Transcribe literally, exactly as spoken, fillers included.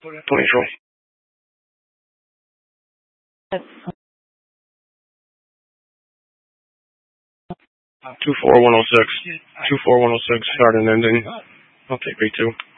Control. Two four one oh six. Two four one oh six. Start and ending. I'll take B two.